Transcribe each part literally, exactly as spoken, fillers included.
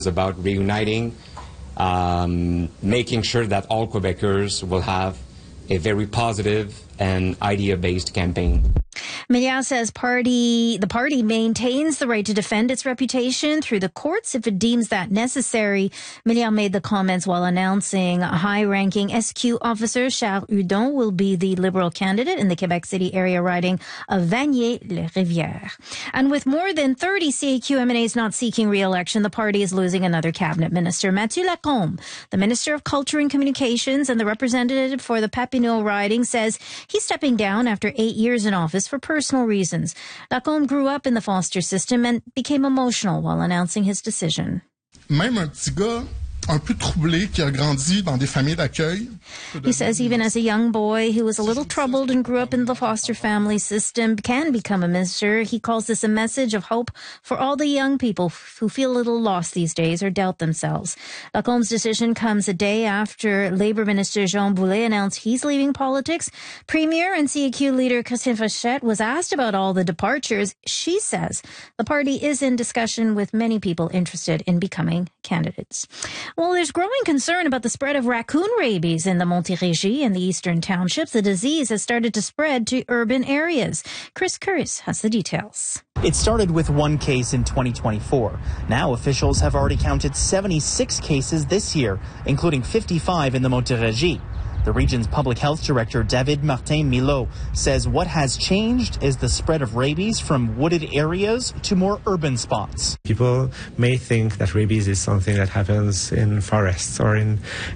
It's about reuniting, um, making sure that all Quebecers will have a very positive and idea-based campaign. Méliès says party the party maintains the right to defend its reputation through the courts if it deems that necessary. Méliès made the comments while announcing high-ranking S Q officer Charles Hudon will be the Liberal candidate in the Quebec City area riding of Vanier-les-Rivières. And with more than thirty C A Q M N As not seeking re-election, the party is losing another cabinet minister. Mathieu Lacombe, the Minister of Culture and Communications and the representative for the Papineau riding, says he's stepping down after eight years in office for personal reasons. Lacombe grew up in the foster system and became emotional while announcing his decision. Même un petit gars un peu troublé qui a grandi dans des familles d'accueil. He says even as a young boy who was a little troubled and grew up in the foster family system can become a minister. He calls this a message of hope for all the young people who feel a little lost these days or doubt themselves. Lacombe's decision comes a day after Labour Minister Jean Boulet announced he's leaving politics. Premier and C A Q leader Christine Fachette was asked about all the departures. She says the party is in discussion with many people interested in becoming candidates. Well, there's growing concern about the spread of raccoon rabies in the Montérégie and the eastern townships. The disease has started to spread to urban areas. Chris Curris has the details. It started with one case in twenty twenty-four. Now officials have already counted seventy-six cases this year, including fifty-five in the Montérégie. The region's public health director, David Martin-Milot, says what has changed is the spread of rabies from wooded areas to more urban spots. People may think that rabies is something that happens in forests or in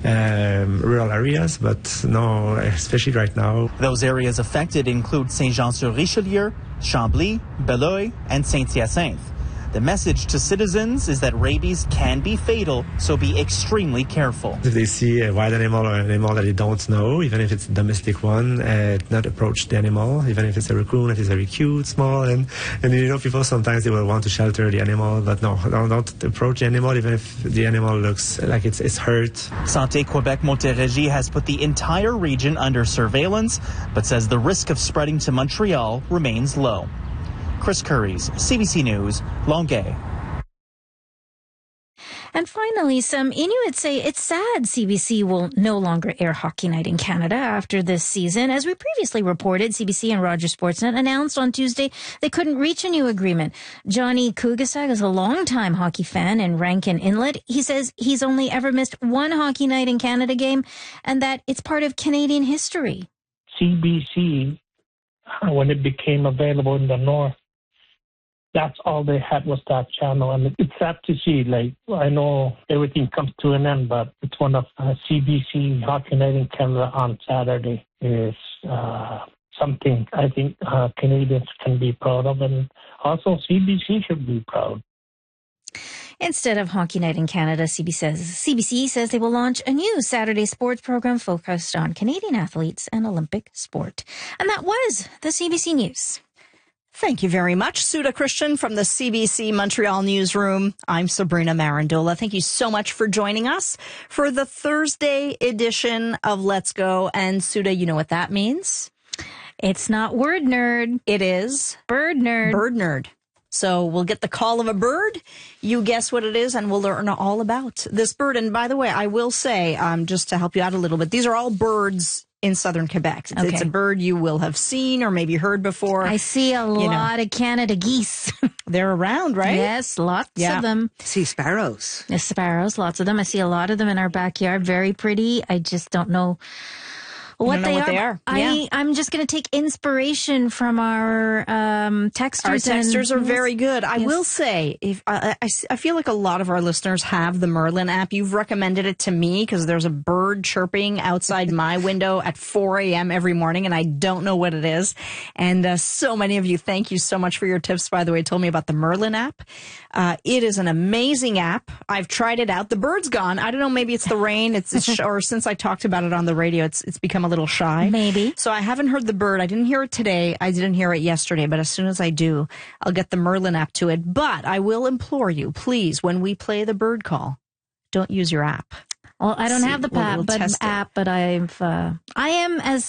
um, rural areas, but no, especially right now. Those areas affected include Saint-Jean-sur-Richelieu, Chambly, Beloeil, and Saint-Hyacinthe. The message to citizens is that rabies can be fatal, so be extremely careful. If they see a wild animal or an animal that they don't know, even if it's a domestic one, uh, not approach the animal, even if it's a raccoon, it is very cute, small, and, and you know, people sometimes they will want to shelter the animal, but no, don't, don't approach the animal even if the animal looks like it's, it's hurt. Santé Québec Montérégie has put the entire region under surveillance, but says the risk of spreading to Montreal remains low. Chris Curries, C B C News, Longueuil. And finally, some Inuits say it's sad C B C will no longer air Hockey Night in Canada after this season. As we previously reported, C B C and Rogers Sportsnet announced on Tuesday they couldn't reach a new agreement. Johnny Kugasag is a longtime hockey fan in Rankin Inlet. He says he's only ever missed one Hockey Night in Canada game and that it's part of Canadian history. C B C, when it became available in the north, that's all they had was that channel. And it's sad to see, like, I know everything comes to an end, but it's one of uh, C B C Hockey Night in Canada on Saturday is uh, something I think uh, Canadians can be proud of, and also C B C should be proud. Instead of Hockey Night in Canada, C B C says, C B C says they will launch a new Saturday sports program focused on Canadian athletes and Olympic sport. And that was the C B C News. Thank you very much, Suda Christian from the C B C Montreal newsroom. I'm Sabrina Marandola. Thank you so much for joining us for the Thursday edition of Let's Go. And Suda, you know what that means? It's not word nerd. It is bird nerd. Bird nerd. So we'll get the call of a bird. You guess what it is, and we'll learn all about this bird. And by the way, I will say, um, just to help you out a little bit, these are all birds in southern Quebec. It's, okay. it's a bird you will have seen or maybe heard before. I see a you lot know. of Canada geese. They're around, right? Yes, lots yeah. of them. I see sparrows. Yes, sparrows, lots of them. I see a lot of them in our backyard. Very pretty. I just don't know what, don't know they, what are. they are. I, Yeah. I'm just going to take inspiration from our um, texters. Our texters and, are very good. I yes. will say, if I, I, I feel like a lot of our listeners have the Merlin app. You've recommended it to me because there's a bird chirping outside my window at four a.m. every morning, and I don't know what it is. And uh, so many of you, thank you so much for your tips, by the way, told me about the Merlin app. Uh, it is an amazing app. I've tried it out. The bird's gone. I don't know, maybe it's the rain. It's, it's or since I talked about it on the radio, it's it's become a little shy. Maybe. So I haven't heard the bird. I didn't hear it today. I didn't hear it yesterday. But as soon as I do, I'll get the Merlin app to it. But I will implore you, please, when we play the bird call, don't use your app. Well, I don't See, have the we'll- app, we'll but test it. app, but I've uh, I am as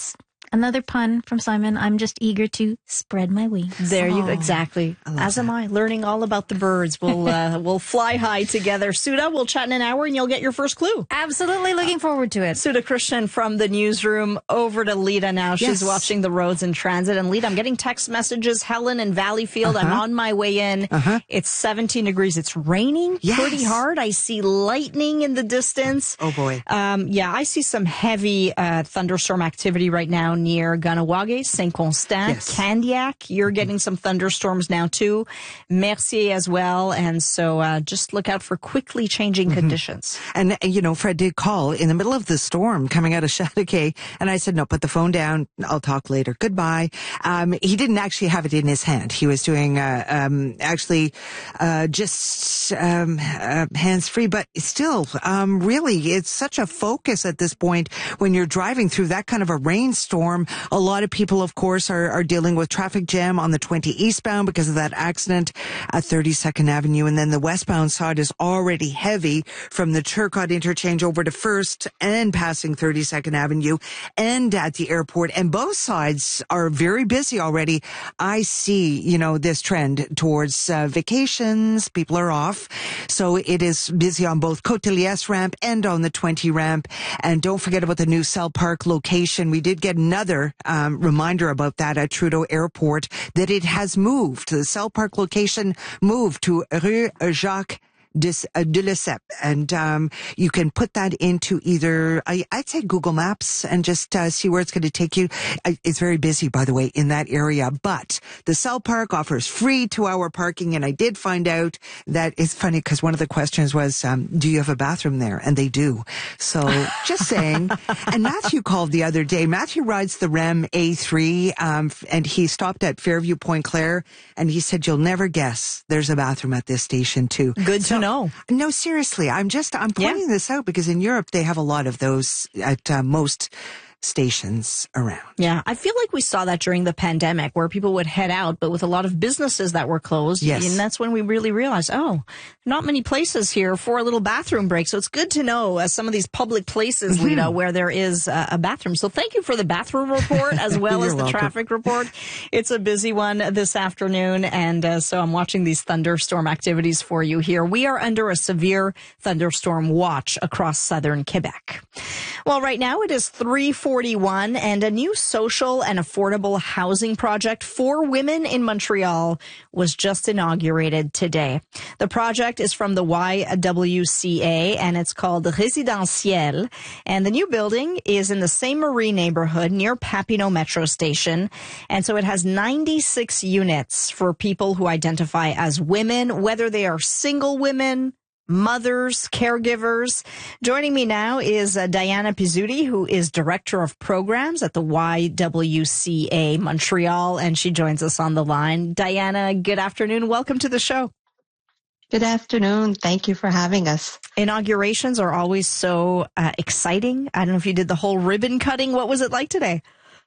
Another pun from Simon. I'm just eager to spread my wings. There you go. Exactly. As that. am I, learning all about the birds. We'll uh, we'll fly high together. Suda, we'll chat in an hour and you'll get your first clue. Absolutely looking forward to it. Suda Christian from the newsroom. Over to Lita now. She's Yes. watching the roads in transit. And Lita, I'm getting text messages. Helen in Valleyfield. Uh-huh. I'm on my way in. Uh-huh. It's seventeen degrees. It's raining Yes. pretty hard. I see lightning in the distance. Oh, boy. Um, yeah, I see some heavy uh, thunderstorm activity right now near Ganawage, Saint-Constant, Yes. Candiac. You're getting some thunderstorms now too. Mercier as well. And so uh, just look out for quickly changing Mm-hmm. conditions. And, uh, you know, Fred did call in the middle of the storm coming out of Chateauguay. And I said, no, put the phone down. I'll talk later. Goodbye. Um, he didn't actually have it in his hand. He was doing, uh, um, actually, uh, just, um, uh, hands free, but still, um, really, it's such a focus at this point when you're driving through that kind of a rainstorm. A lot of people, of course, are, are dealing with traffic jam on the twenty eastbound because of that accident at thirty-second Avenue. And then the westbound side is already heavy from the Turcotte interchange over to First and passing thirty-second Avenue and at the airport. And both sides are very busy already. I see, you know, this trend towards uh, vacations. People are off. So it is busy on both Côte de Liesse ramp and on the twenty ramp. And don't forget about the new Cell Park location. We did get another um, reminder about that at Trudeau Airport that it has moved. The Cell Park location moved to Rue Jacques de, uh, de Lesseps. And um, you can put that into either, I, I'd say Google Maps and just uh, see where it's going to take you. It's very busy, by the way, in that area. But the Cell Park offers free two-hour parking. And I did find out that it's funny because one of the questions was, um, do you have a bathroom there? And they do. So just saying. And Matthew called the other day. Matthew rides the R E M A three, um, and he stopped at Fairview Point Claire, and he said, you'll never guess there's a bathroom at this station too. Good So, to know. No, seriously, I'm just, I'm pointing Yeah. this out because in Europe they have a lot of those at uh, most stations around. Yeah, I feel like we saw that during the pandemic where people would head out, but with a lot of businesses that were closed. Yes. And that's when we really realized, oh, not many places here for a little bathroom break. So it's good to know uh, some of these public places, Mm-hmm. Lita, where there is uh, a bathroom. So thank you for the bathroom report as well as You're the welcome. traffic report. It's a busy one this afternoon. And uh, so I'm watching these thunderstorm activities for you here. We are under a severe thunderstorm watch across southern Quebec. Well, right now it is three forty-one and a new social and affordable housing project for women in Montreal was just inaugurated today. The project is from the Y W C A and it's called Résidentiel. And the new building is in the Saint-Marie neighborhood near Papineau Metro Station. And so it has ninety-six units for people who identify as women, whether they are single women, mothers, caregivers. Joining me now is uh, Diana Pizzuti, who is Director of Programs at the Y W C A Montreal, and she joins us on the line. Diana, good afternoon. Welcome to the show. Good afternoon. Thank you for having us. Inaugurations are always so uh, exciting. I don't know if you did the whole ribbon cutting. What was it like today?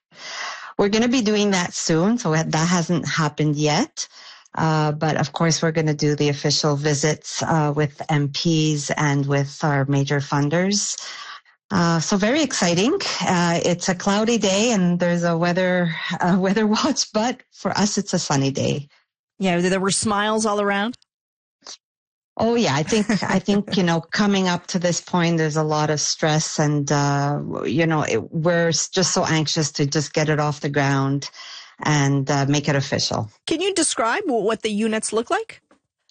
We're going to be doing that soon, so that hasn't happened yet. Uh, but of course, we're going to do the official visits uh, with M Ps and with our major funders. Uh, so very exciting. Uh, it's a cloudy day and there's a weather uh, weather watch, but for us, it's a sunny day. Yeah, there were smiles all around. Oh yeah, I think I think you know, coming up to this point, there's a lot of stress, and uh, you know, it, we're just so anxious to just get it off the ground and uh, make it official. Can you describe what the units look like?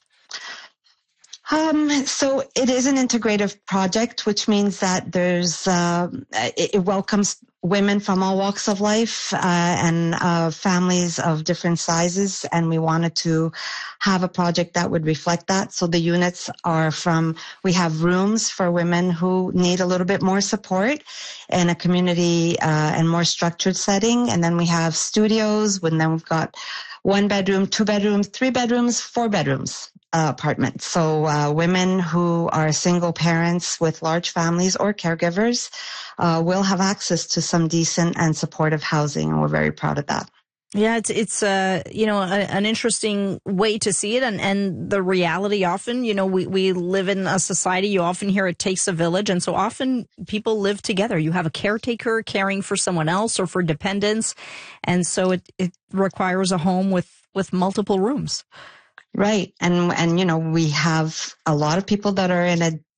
Um, so it is an integrative project, which means that there's uh, it, it welcomes women from all walks of life uh, and uh, families of different sizes, and we wanted to have a project that would reflect that. So the units are from, we have rooms for women who need a little bit more support in a community uh, and more structured setting, and then we have studios, and then we've got one bedroom, two bedrooms, three bedrooms, four bedrooms. Uh, apartments. So uh, women who are single parents with large families or caregivers uh, will have access to some decent and supportive housing, and we're very proud of that. Yeah, it's it's uh you know a, an interesting way to see it, and and the reality often, you know, we we live in a society. You often hear it takes a village, and so often people live together. You have a caretaker caring for someone else or for dependents, and so it it requires a home with with multiple rooms. Right, and and you know we have a lot of people that are in a